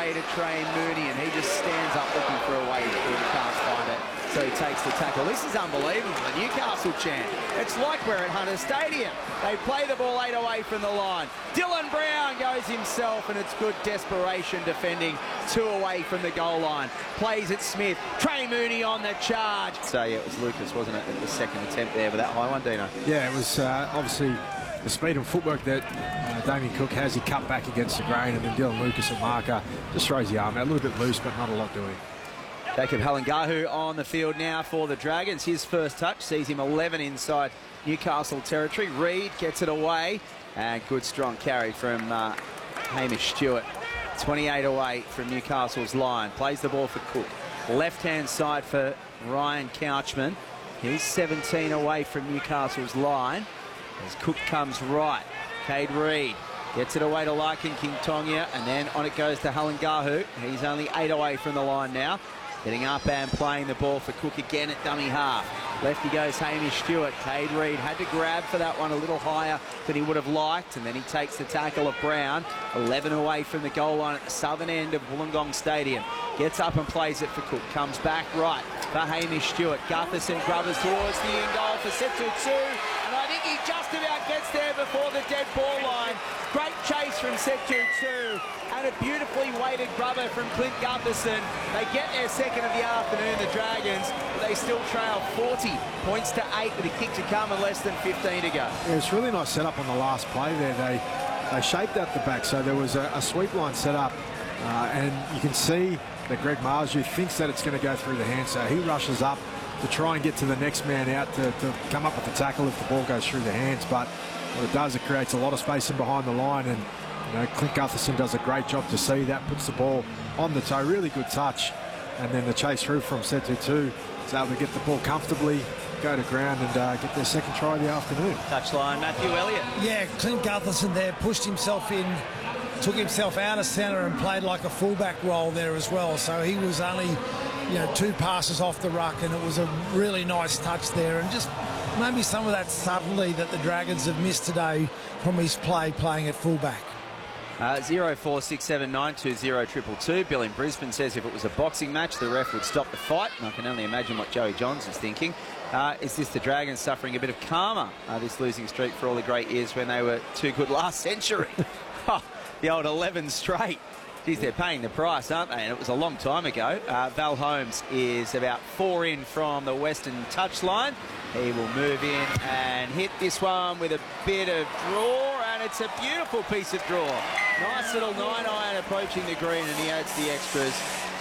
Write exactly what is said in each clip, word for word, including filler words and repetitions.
away to Trey Mooney, and he just stands up looking for a way, but he can't find it. So he takes the tackle. This is unbelievable, the Newcastle chant. It's like we're at Hunter Stadium. They play the ball eight away from the line. Dylan Brown goes himself, and it's good desperation defending. Two away from the goal line. Plays it Smith. Trey Mooney on the charge. So yeah, it was Lucas, wasn't it, at the second attempt there with that high one, Dino? Yeah, it was uh, obviously the speed and footwork that uh, Damien Cook has. He cut back against the grain, and then Dylan Lucas at marker just throws the arm out. A little bit loose, but not a lot doing. Jacob Halangahu on the field now for the Dragons. His first touch sees him eleven inside Newcastle territory. Reid gets it away, and good strong carry from uh, Hamish Stewart. twenty-eight away from Newcastle's line. Plays the ball for Cook. Left-hand side for Ryan Couchman. He's seventeen away from Newcastle's line as Cook comes right. Cade Reid gets it away to Larkin King-Tongia, and then on it goes to Halangahu. He's only eight away from the line now. Getting up and playing the ball for Cook again at dummy half. Lefty goes Hamish Stewart. Cade Reid had to grab for that one a little higher than he would have liked, and then he takes the tackle of Brown. eleven away from the goal line at the southern end of Wollongong Stadium. Gets up and plays it for Cook. Comes back right for Hamish Stewart. Gutherson grubbers towards the in goal for Setu Tsu, and I think he just about gets there before the dead ball line. Great chase from Setu Tsu, and a beautifully weighted grubber from Clint Gutherson. They get their second of the afternoon, the Dragons, but they still trail forty points to eight with a kick to come and less than fifteen to go. Yeah, it's really nice setup on the last play there. They they shaped out the back, so there was a, a sweep line set up, uh, and you can see that Greg Marju thinks that it's going to go through the hand, so he rushes up to try and get to the next man out to, to come up with the tackle if the ball goes through the hands. But what it does, it creates a lot of space in behind the line, and you know, Clint Gutherson does a great job to see that, puts the ball on the toe, really good touch, and then the chase through from Setu Tsu is able to get the ball comfortably, go to ground, and uh, get their second try of the afternoon. Touchline, Matthew Elliott. Yeah, Clint Gutherson there pushed himself in, took himself out of centre and played like a fullback role there as well. So he was only, you know, two passes off the ruck, and it was a really nice touch there, and just maybe some of that subtlety that the Dragons have missed today from his play playing at fullback. Uh, zero four six seven nine two zero triple two. Bill in Brisbane says if it was a boxing match, the ref would stop the fight. And I can only imagine what Joey Johns is thinking. Uh, is this the Dragons suffering a bit of karma, uh, this losing streak for all the great years when they were too good last century? Oh, the old eleven straight. Geez, they're paying the price, aren't they? And it was a long time ago. Uh, Val Holmes is about four in from the western touchline. He will move in and hit this one with a bit of draw, and it's a beautiful piece of draw. Nice little nine iron approaching the green, and he adds the extras.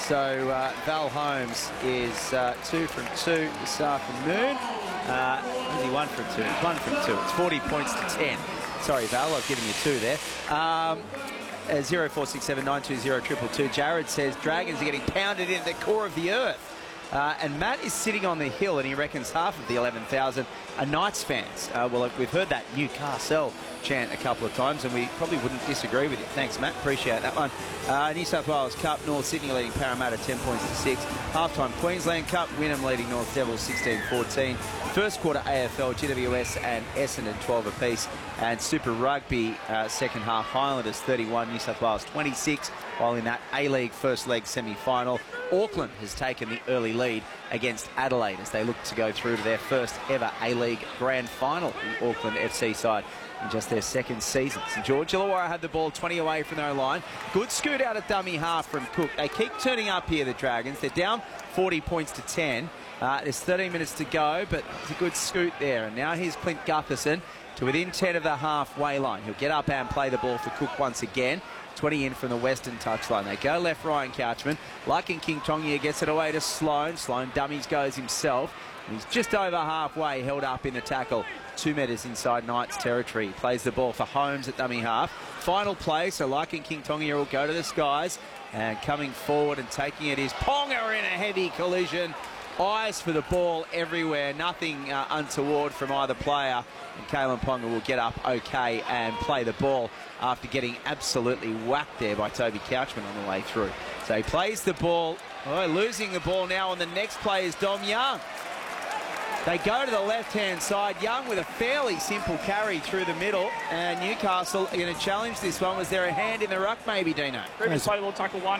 So uh, Val Holmes is uh, two from two this afternoon. Uh, only one from two. It's one from two. It's forty points to ten. Sorry, Val, I've given you two there. Um, uh, zero four six seven nine two zero triple two. Jared says Dragons are getting pounded into the core of the earth. Uh, and Matt is sitting on the hill, and he reckons half of the eleven thousand are Knights fans. Uh, well, we've heard that Newcastle chant a couple of times, and we probably wouldn't disagree with it. Thanks, Matt. Appreciate that one. Uh, New South Wales Cup, North Sydney leading Parramatta ten points to six. Halftime Queensland Cup, Wynnum leading North Devils sixteen fourteen. First quarter A F L, G W S and Essendon twelve apiece. And Super Rugby, uh, second half, Highlanders thirty-one, New South Wales twenty-six. While in that A-League first leg semi-final, Auckland has taken the early lead against Adelaide as they look to go through to their first ever A-League grand final, the Auckland F C side, in just their second season. St George Illawarra had the ball twenty away from their own line. Good scoot out of dummy half from Cook. They keep turning up here, the Dragons. They're down forty points to ten. Uh, there's thirteen minutes to go, but it's a good scoot there. And now here's Clint Gutherson to within ten of the halfway line. He'll get up and play the ball for Cook once again. twenty in from the western touchline. They go left, Ryan Couchman. Larkin King-Tongia gets it away to Sloan. Sloan dummies goes himself. And he's just over halfway, held up in the tackle. Two metres inside Knights territory. He plays the ball for Holmes at dummy half. Final play, so Larkin King-Tongia will go to the skies. And coming forward and taking it is Ponga in a heavy collision. Eyes for the ball everywhere. Nothing uh, untoward from either player. And Kalen Ponga will get up okay and play the ball after getting absolutely whacked there by Toby Couchman on the way through. So he plays the ball. Oh, losing the ball now on the next play is Dom Young. They go to the left-hand side. Young with a fairly simple carry through the middle. And Newcastle are going to challenge this one. Was there a hand in the ruck maybe, Dino? Previous play, we'll tackle one.